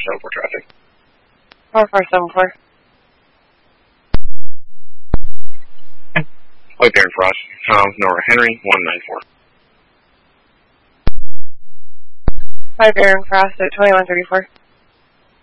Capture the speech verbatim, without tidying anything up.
seven four traffic. four four seven four. White Baron Frost, Tom, Nora Henry, one nine four. Five Aaron Frost at twenty-one thirty-four.